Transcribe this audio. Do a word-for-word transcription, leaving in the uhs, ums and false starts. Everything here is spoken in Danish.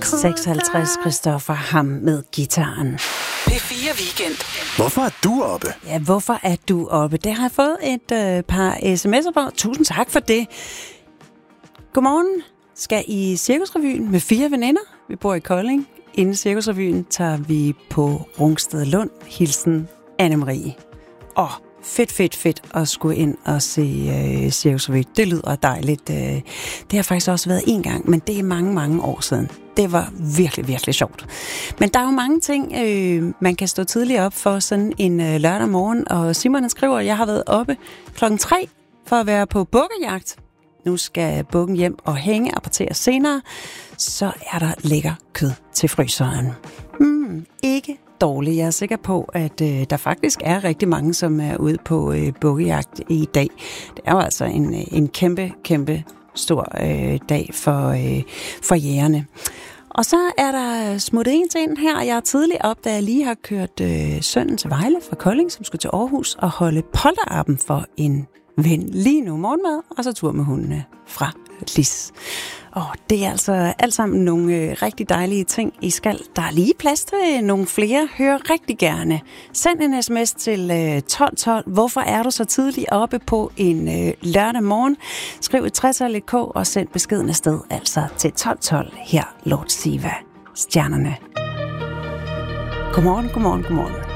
seksoghalvtreds, Christoffer Ham med gitaren. P fire Weekend. Hvorfor er du oppe? Ja, hvorfor er du oppe? Det har jeg fået et øh, par sms'er på. Tusind tak for det. Godmorgen. Skal i Cirkusrevyen med fire veninder. Vi bor i Kolding. Inden Cirkusrevyen tager vi på Rungsted Lund. Hilsen Anne-Marie. Åh, fedt, fedt, fedt at skulle ind og se øh, Cirkusrevyen. Det lyder dejligt. Øh, det har faktisk også været en gang, men det er mange, mange år siden. Det var virkelig, virkelig sjovt. Men der er jo mange ting, øh, man kan stå tidligt op for sådan en øh, lørdag morgen. Og Simon skriver, at jeg har været oppe klokken tre for at være på bukkejagt. Nu skal bukken hjem og hænge og partere senere. Så er der lækker kød til fryseren. Hmm, ikke dårligt. Jeg er sikker på, at øh, der faktisk er rigtig mange, som er ude på øh, bukkejagt i dag. Det er jo altså en, en kæmpe, kæmpe stor øh, dag for, øh, for jægerne. Og så er der smuttet en til her, og jeg er tidligt op, da jeg lige har kørt øh, sønnen til Vejle fra Kolding, som skulle til Aarhus og holde polterappen for en ven. Lige nu morgenmad, og så tur med hundene fra Lis. Og det er altså alt sammen nogle øh, rigtig dejlige ting, I skal. Der er lige plads til nogle flere. Hør rigtig gerne. Send en sms til øh, tolv tolv. Hvorfor er du så tidligt oppe på en øh, lørdag morgen? Skriv et tre-tal K og send beskeden afsted, altså til tolv tolv. Her Lord Siva. Stjernerne. Godmorgen, godmorgen, godmorgen.